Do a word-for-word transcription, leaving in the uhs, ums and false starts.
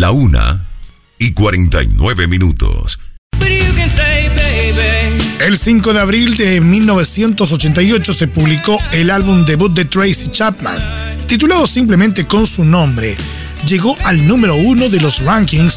La una y cuarenta y nueve minutos. El cinco de abril de mil novecientos ochenta y ocho se publicó el álbum debut de Tracy Chapman, titulado simplemente con su nombre. Llegó al número uno de los rankings